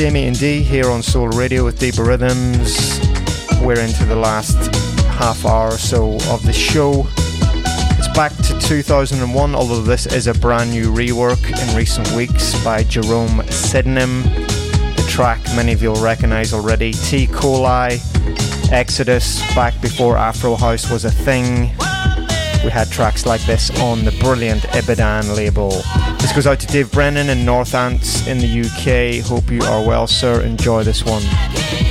Jamie and Dee here on Soul Radio with Deeper Rhythms. We're into the last half hour or so of the show. It's back to 2001, although this is a brand new rework in recent weeks by Jerome Sydenham. The track many of you'll recognise already, T. Coli, Exodus, back before Afro House was a thing. We had tracks like this on the brilliant Ibadan label. This goes out to Dave Brennan in Northants in the UK. Hope you are well, sir. Enjoy this one.